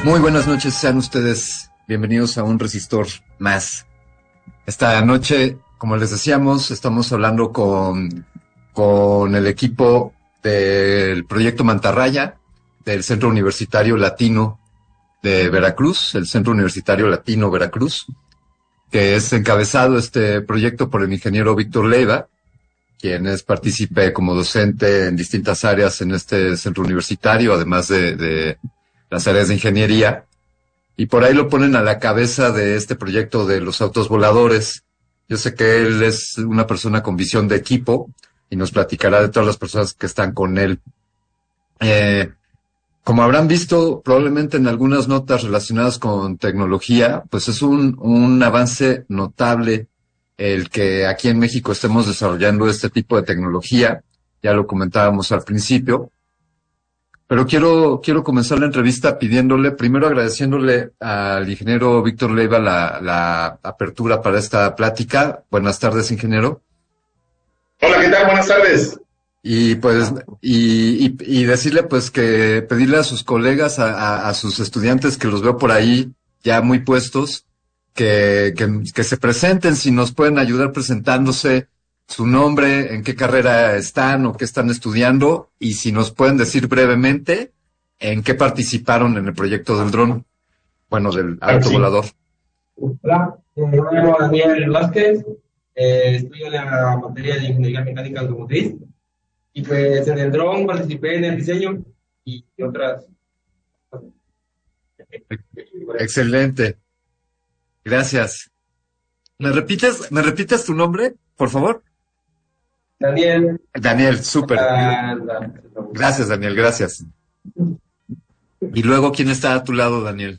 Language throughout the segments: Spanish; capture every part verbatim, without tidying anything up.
Muy buenas noches, sean ustedes bienvenidos a un Resistor más. Esta noche, como les decíamos, estamos hablando con, con el equipo del proyecto Mantarraya del Centro Universitario Latino de Veracruz, el Centro Universitario Latino Veracruz, que es encabezado este proyecto por el ingeniero Víctor Leiva, quien es partícipe como docente en distintas áreas en este centro universitario, además de, de las áreas de ingeniería, y por ahí lo ponen a la cabeza de este proyecto de los autos voladores. Yo sé que él es una persona con visión de equipo y nos platicará de todas las personas que están con él. Eh, como habrán visto probablemente en algunas notas relacionadas con tecnología, pues es un, un avance notable el que aquí en México estemos desarrollando este tipo de tecnología. Ya lo comentábamos al principio. Pero quiero, quiero comenzar la entrevista pidiéndole, primero agradeciéndole al ingeniero Víctor Leiva la, la apertura para esta plática. Buenas tardes, ingeniero. Hola, ¿qué tal? Buenas tardes. Y pues, y, y, y decirle pues que pedirle a sus colegas, a, a, a sus estudiantes que los veo por ahí ya muy puestos, que, que, que se presenten, si nos pueden ayudar presentándose, su nombre, en qué carrera están o qué están estudiando, y si nos pueden decir brevemente en qué participaron en el proyecto del dron, bueno, del auto Sí. volador. Hola, eh, me llamo Daniel Vázquez, eh, estudio la materia de Ingeniería Mecánica Automotriz y pues en el dron participé en el diseño y otras. Excelente. Gracias. ¿Me repites, me repites tu nombre, por favor? Daniel. Daniel, súper. ah, la- Gracias, Daniel, gracias. Y luego, ¿quién está a tu lado, Daniel?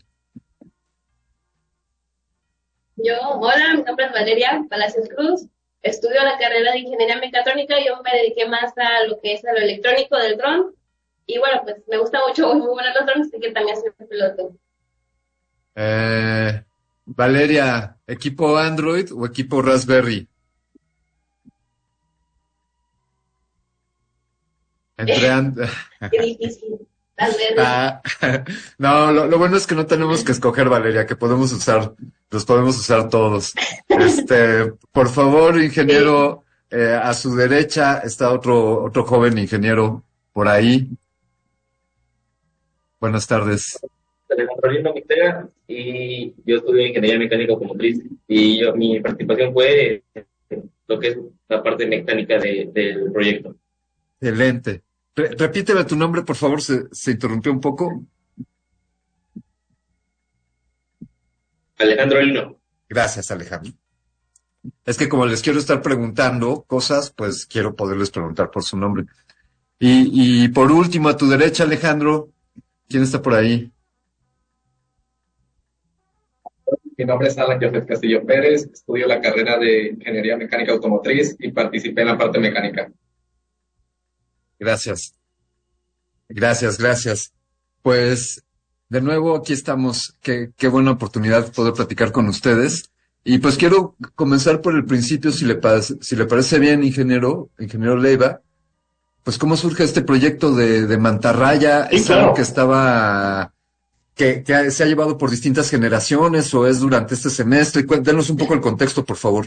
Yo, hola, mi nombre es Valeria Palacios Cruz, estudio la carrera de Ingeniería Mecatrónica. Yo me dediqué más a lo que es a lo electrónico del dron, y bueno, pues me gusta mucho, muy bueno los drones, así que también soy piloto. Eh, Valeria, ¿equipo Android o equipo Raspberry? Entre and... Qué difícil, tal vez. Ah, no, lo, lo bueno es que no tenemos que escoger, Valeria, que podemos usar, los podemos usar todos. Este, por favor, ingeniero, eh, a su derecha está otro, otro joven ingeniero por ahí. Buenas tardes. Alejandro Lindo Mitera, y yo estudié Ingeniería Mecánica Automotriz, y yo, mi participación fue en lo que es la parte mecánica de, del proyecto. Excelente. Re- repíteme tu nombre, por favor, se, se interrumpió un poco. Alejandro Lino. Gracias, Alejandro. Es que como les quiero estar preguntando cosas, pues quiero poderles preguntar por su nombre. Y, y por último, a tu derecha, Alejandro, ¿quién está por ahí? Mi nombre es Alan Joseph Castillo Pérez, estudio la carrera de Ingeniería Mecánica Automotriz y participé en la parte mecánica. Gracias. Gracias, gracias. Pues, de nuevo, aquí estamos. Qué, qué buena oportunidad poder platicar con ustedes. Y pues quiero comenzar por el principio, si le, pa- si le parece bien, ingeniero, ingeniero Leiva. Pues, ¿cómo surge este proyecto de, de Mantarraya? Sí, ¿Es claro. algo que estaba, que, que se ha llevado por distintas generaciones o es durante este semestre? Cuéntenos un poco el contexto, por favor.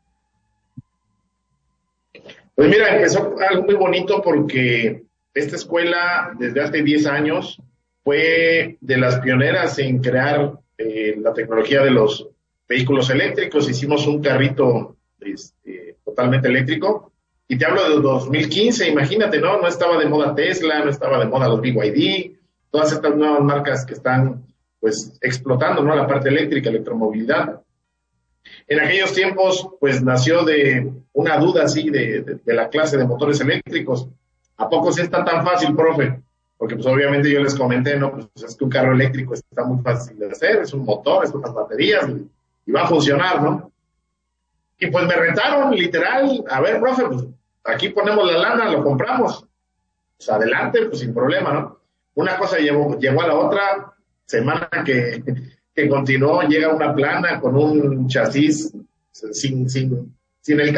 Pues mira, empezó algo muy bonito porque esta escuela desde hace diez años fue de las pioneras en crear eh, la tecnología de los vehículos eléctricos. Hicimos un carrito este, totalmente eléctrico. Y te hablo de dos mil quince, imagínate, ¿no? No estaba de moda Tesla, no estaba de moda los B Y D, todas estas nuevas marcas que están, pues, explotando, ¿no? La parte eléctrica, electromovilidad. En aquellos tiempos, pues, nació de una duda así de, de, de la clase de motores eléctricos. ¿A poco sí está tan fácil, profe? Porque, pues, obviamente yo les comenté, ¿no? Pues es que un carro eléctrico está muy fácil de hacer, es un motor, es unas baterías y, y va a funcionar, ¿no? Y pues me retaron, literal, a ver, profe, pues aquí ponemos la lana, lo compramos. Pues adelante, pues sin problema, ¿no? Una cosa llevó, llegó a la otra, semana que, que continuó, llega una plana con un chasis sin, sin, sin el